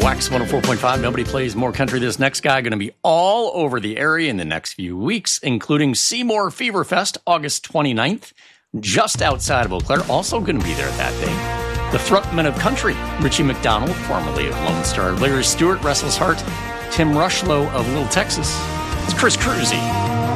Wax 104.5. Nobody plays more country. This next guy going to be all over the area in the next few weeks, including Seymour Fever Fest, August 29th, just outside of Eau Claire. Also going to be there that day. The Frontman of Country, Richie McDonald, formerly of Lone Star, Larry Stewart, Restless Heart, Tim Rushlow of Little Texas. It's Chris Cruzy.